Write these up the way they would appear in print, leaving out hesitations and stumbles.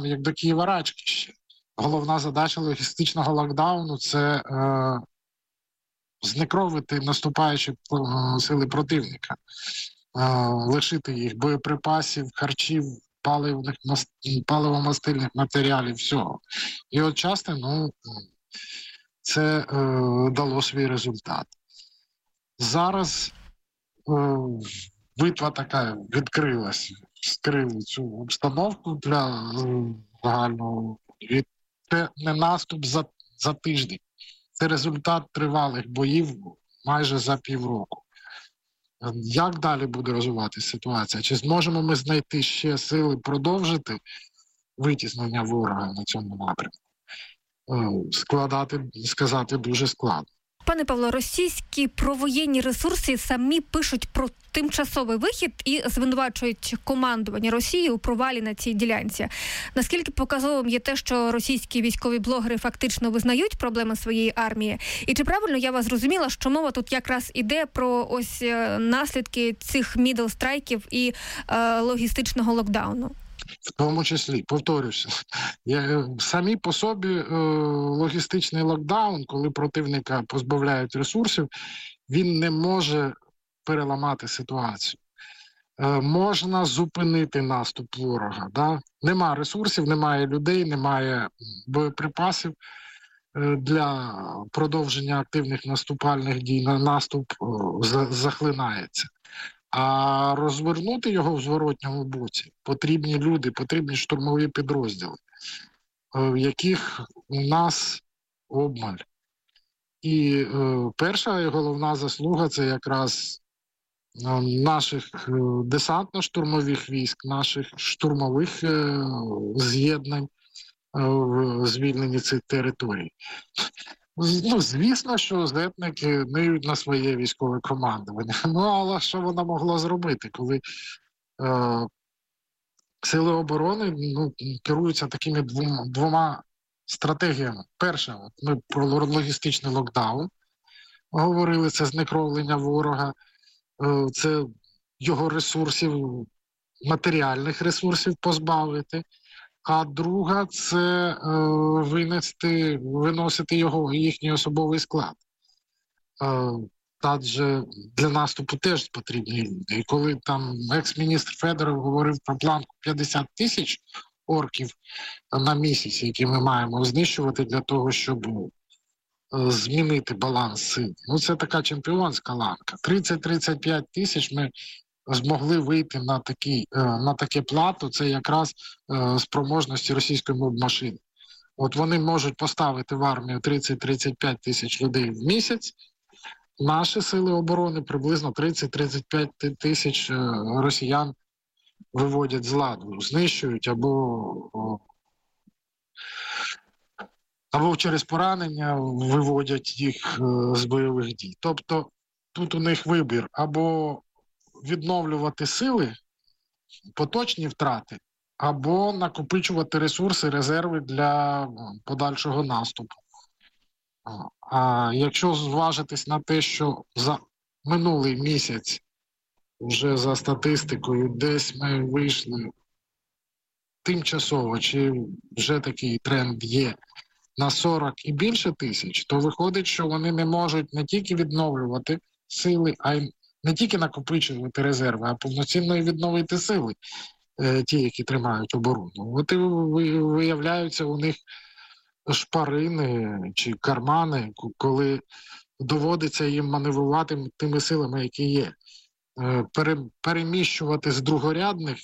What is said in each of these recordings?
там як до Києва-Рачки ще. Головна задача логістичного локдауну – це знекровити наступаючі сили противника, лишити їх боєприпасів, харчів, паливо-мастильних матеріалів, всього. І от часто, це дало свій результат. Зараз битва така відкрилась, скрили цю обстановку для загального. І це не наступ за тиждень. Це результат тривалих боїв майже за півроку. Як далі буде розвиватися ситуація? Чи зможемо ми знайти ще сили продовжити витіснення ворога на цьому напрямку? Сказати дуже складно. Пане Павло, російські провоєнні ресурси самі пишуть про тимчасовий вихід і звинувачують командування Росії у провалі на цій ділянці. Наскільки показовим є те, що російські військові блогери фактично визнають проблеми своєї армії? І чи правильно я вас зрозуміла, що мова тут якраз іде про ось наслідки цих мідл-страйків і логістичного локдауну? В тому числі, повторюся, самі по собі логістичний локдаун, коли противника позбавляють ресурсів, він не може переламати ситуацію. Можна зупинити наступ ворога. Да? Нема ресурсів, немає людей, немає боєприпасів для продовження активних наступальних дій. Наступ захлинається. А розвернути його в зворотньому боці потрібні люди, потрібні штурмові підрозділи, яких у нас обмаль. І перша і головна заслуга – це якраз наших десантно-штурмових військ, наших штурмових з'єднань в звільненні цих територій. Звісно, що зетники ниють на своє військове командування. Але що вона могла зробити, коли сили оборони керуються такими двома стратегіями. Перша, ми про логістичний локдаун говорили, це знекровлення ворога, це його ресурсів, матеріальних ресурсів позбавити. А друга – це виносити їхній особовий склад. Адже для наступу теж потрібні люди. І коли там екс-міністр Федоров говорив про планку 50 тисяч орків на місяць, які ми маємо знищувати для того, щоб змінити баланс сил. Це така чемпіонська ланка. 30-35 тисяч ми змогли вийти на таке плато, це якраз спроможності російської моб-машини. От вони можуть поставити в армію 30-35 тисяч людей в місяць, наші сили оборони приблизно 30-35 тисяч росіян виводять з ладу, знищують або через поранення виводять їх з бойових дій. Тобто тут у них вибір або відновлювати сили, поточні втрати, або накопичувати ресурси, резерви для подальшого наступу. А якщо зважитись на те, що за минулий місяць, вже за статистикою, десь ми вийшли тимчасово, чи вже такий тренд є, на 40 і більше тисяч, то виходить, що вони не можуть не тільки відновлювати сили, а й не тільки накопичувати резерви, а повноцінно і відновити сили, ті, які тримають оборону. От і виявляються у них шпарини чи кармани, коли доводиться їм маневрувати тими силами, які є. Переміщувати з другорядних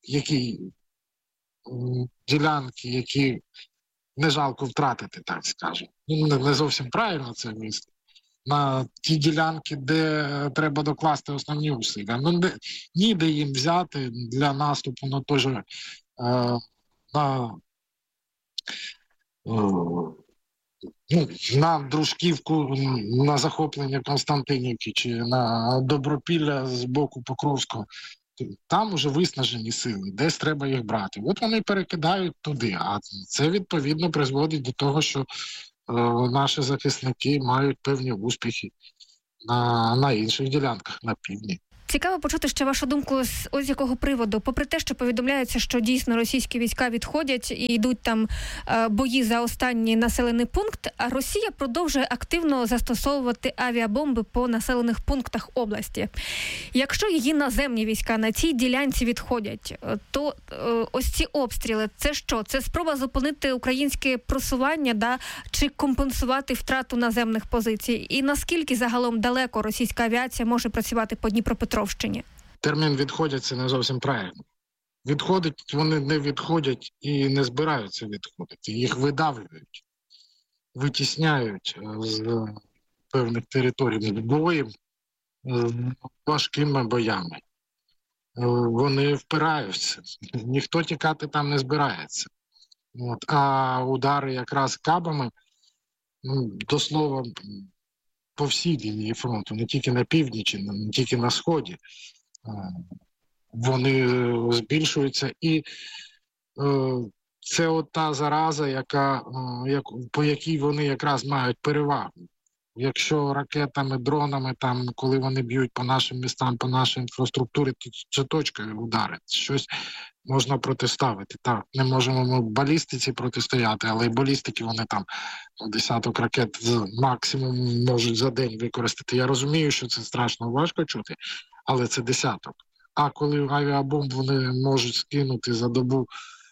ділянки, які не жалко втратити, так скажемо. Не зовсім правильно це місце. На ті ділянки, де треба докласти основні усилля. Ніде їм взяти для наступу на той же на Дружківку, на захоплення Константинівки чи на Добропілля з боку Покровського. Там уже виснажені сили, десь треба їх брати. От вони перекидають туди, а це відповідно призводить до того, що наші захисники мають певні успіхи на інших ділянках на півдні. Цікаво почути ще вашу думку з якого приводу. Попри те, що повідомляється, що дійсно російські війська відходять і йдуть там бої за останній населений пункт, а Росія продовжує активно застосовувати авіабомби по населених пунктах області. Якщо її наземні війська на цій ділянці відходять, то ось ці обстріли, це що? Це спроба зупинити українське просування, чи компенсувати втрату наземних позицій? І наскільки загалом далеко російська авіація може працювати по Дніпропетровщині? Термін «відходять» – це не зовсім правильно. Відходять, вони не відходять і не збираються відходити. Їх видавлюють, витісняють з певних територій боєм, важкими боями. Вони впираються. Ніхто тікати там не збирається. А удари якраз кабами, до слова, по всій лінії фронту, не тільки на північі, не тільки на сході, вони збільшуються. І це от та зараза, по якій вони якраз мають перевагу. Якщо ракетами, дронами, коли вони б'ють по нашим містам, по нашій інфраструктурі, то це точкою удари. Щось можна протиставити. Так, не можемо ми балістиці протистояти, але й балістики вони там десяток ракет максимум можуть за день використати. Я розумію, що це страшно важко чути, але це десяток. А коли авіабомб вони можуть скинути за добу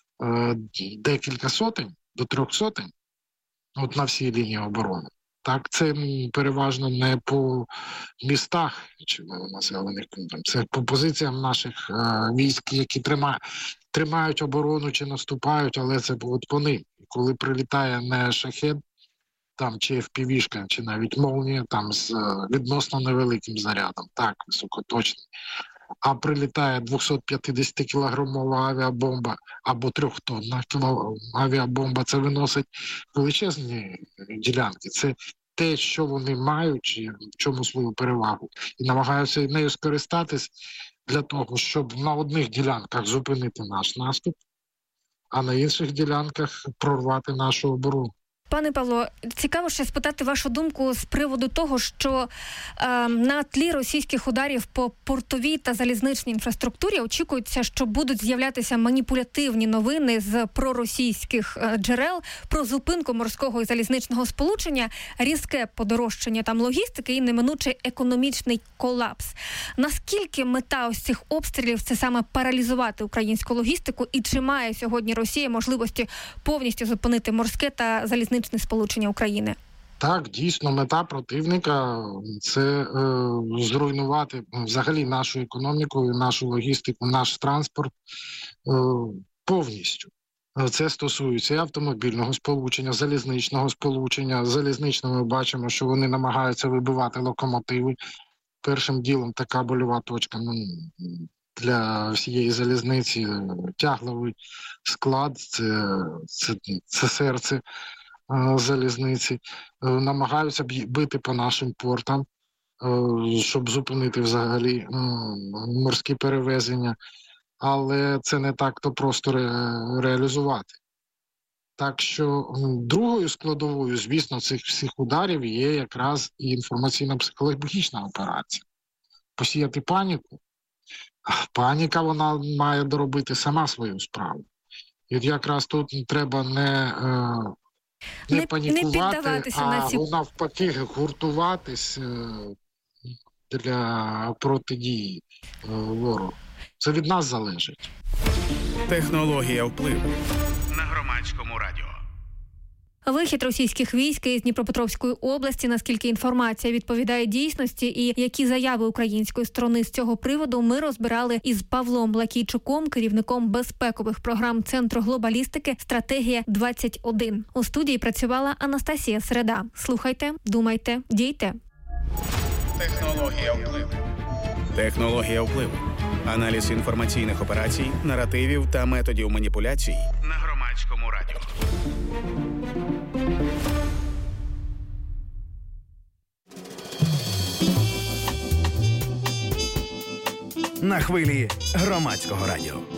декілька сотень, до 300, на всій лінії оборони. Так, це переважно не по містах чи населених пунктах, це по позиціям наших військ, які тримають оборону чи наступають, але це по ним. Коли прилітає не шахед, чи FPV-шка, чи навіть молнія, з відносно невеликим зарядом, так, високоточний, а прилітає 250-кілограмова авіабомба або 3-тонна авіабомба, це виносить величезні ділянки. Це те, що вони мають, і в чому свою перевагу. І намагаються нею скористатись для того, щоб на одних ділянках зупинити наш наступ, а на інших ділянках прорвати нашу оборону. Пане Павло, цікаво ще спитати вашу думку з приводу того, що на тлі російських ударів по портовій та залізничній інфраструктурі очікується, що будуть з'являтися маніпулятивні новини з проросійських джерел про зупинку морського і залізничного сполучення, різке подорожчання логістики і неминучий економічний колапс. Наскільки мета ось цих обстрілів – це саме паралізувати українську логістику, і чи має сьогодні Росія можливості повністю зупинити морське та залізничне сполучення України? Так, дійсно, мета противника – це зруйнувати взагалі нашу економіку, нашу логістику, наш транспорт повністю. Це стосується і автомобільного сполучення, залізничного сполучення. Залізничне ми бачимо, що вони намагаються вибивати локомотиви. Першим ділом така больова точка для всієї залізниці – тягловий склад, це серце залізниці, намагаються бити по нашим портам, щоб зупинити взагалі морські перевезення, але це не так-то просто реалізувати. Так що другою складовою, звісно, цих всіх ударів є якраз і інформаційно-психологічна операція. Посіяти паніку. Паніка, вона має доробити сама свою справу. І якраз тут треба не панікувати, навпаки гуртуватись для протидії ворогу. Це від нас залежить. Технологія впливу на Громадському радіо. Вихід російських військ із Дніпропетровської області, наскільки інформація відповідає дійсності і які заяви української сторони з цього приводу, ми розбирали із Павлом Лакійчуком, керівником безпекових програм Центру глобалістики «Стратегія-21». У студії працювала Анастасія Середа. Слухайте, думайте, дійте. Технологія впливу. Технологія впливу. Аналіз інформаційних операцій, наративів та методів маніпуляцій на Громадському радіо. На хвилі Громадського радіо.